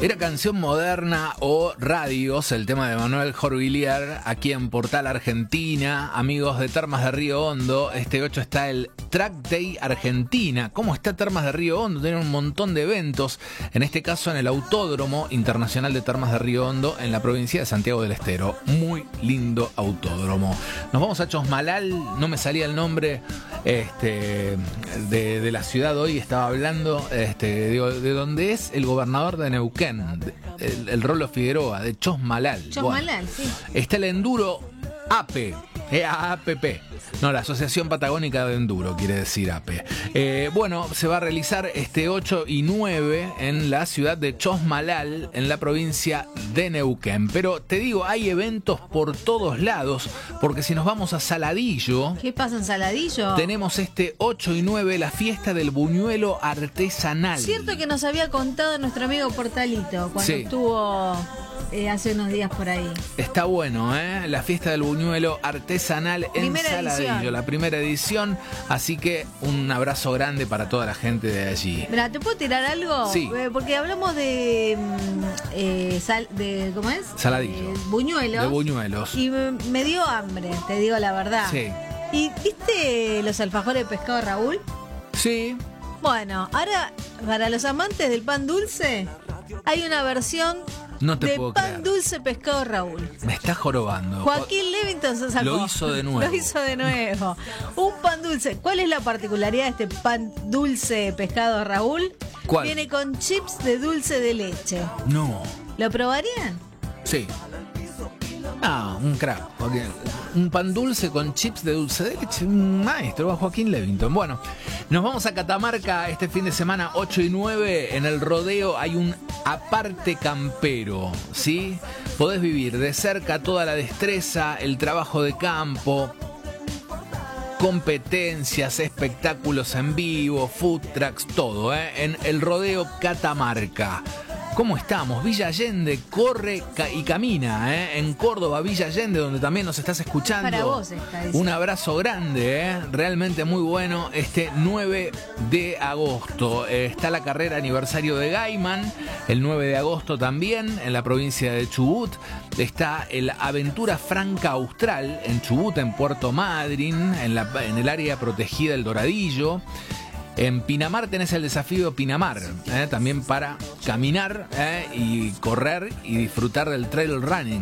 Era Canción Moderna o Radios, el tema de Manuel Jorvillier, aquí en Portal Argentina. Amigos de Termas de Río Hondo, este 8 está el Track Day Argentina. ¿Cómo está Termas de Río Hondo? Tienen un montón de eventos, en este caso en el Autódromo Internacional de Termas de Río Hondo, en la provincia de Santiago del Estero. Muy lindo autódromo. Nos vamos a Chosmalal, no me salía el nombre de la ciudad hoy, estaba hablando de donde es el gobernador de Neuquén, el Rolo Figueroa, de Chosmalal. Chosmalal, sí. Está el Enduro APE. AAPP. No, la Asociación Patagónica de Enduro, quiere decir APE. Se va a realizar este 8 y 9 en la ciudad de Chosmalal, en la provincia de Neuquén. Pero te digo, hay eventos por todos lados, porque si nos vamos a Saladillo... ¿Qué pasa en Saladillo? Tenemos este 8 y 9, la fiesta del buñuelo artesanal. Cierto que nos había contado nuestro amigo Portalito cuando sí. Estuvo... hace unos días por ahí. Está bueno, ¿eh? La fiesta del buñuelo artesanal en Saladillo, la primera edición. Así que un abrazo grande para toda la gente de allí. Mira, ¿te puedo tirar algo? Sí. Porque hablamos de ¿cómo es? Saladillo. Buñuelos. De buñuelos. Y me dio hambre, te digo la verdad. Sí. ¿Y viste los alfajores de pescado Raúl? Sí. Bueno, ahora para los amantes del pan dulce hay una versión de pan dulce pescado Raúl. Me está jorobando. Joaquín Levington se sacó. Lo hizo de nuevo. Lo hizo de nuevo. Un pan dulce. ¿Cuál es la particularidad de este pan dulce pescado Raúl? ¿Cuál? Viene con chips de dulce de leche. No. ¿Lo probarían? Sí. Ah, un crack. Un pan dulce con chips de dulce de leche. Un maestro, Joaquín Levington. Bueno, nos vamos a Catamarca este fin de semana 8 y 9. En el rodeo hay un aparte campero, ¿sí? Podés vivir de cerca toda la destreza, el trabajo de campo, competencias, espectáculos en vivo, food trucks, todo, en el rodeo Catamarca. ¿Cómo estamos? Villa Allende corre y camina, en Córdoba, Villa Allende, donde también nos estás escuchando. Para vos está eso. Un abrazo grande, realmente muy bueno. Este 9 de agosto está la carrera aniversario de Gaiman. El 9 de agosto también en la provincia de Chubut. Está el Aventura Franca Austral en Chubut, en Puerto Madryn, en el área protegida del Doradillo. En Pinamar tenés el desafío Pinamar, también para caminar y correr y disfrutar del trail running.